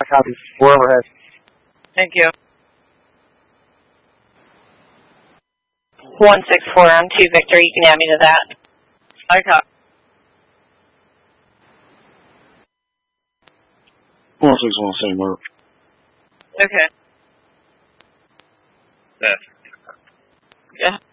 copy. We're overhead. Thank you. 164 on 2 Victor, you can add me to that. I copy. 161, same work. Okay. Yeah. Yeah.